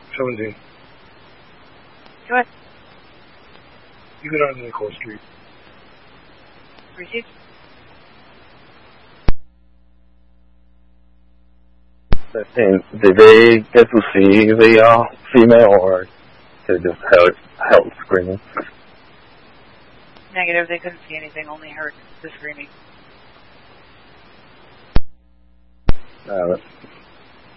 17. Go ahead. You get on Nicole Street. Received. And did they get to see the female, or they just held screaming? Negative, they couldn't see anything, only heard the screaming.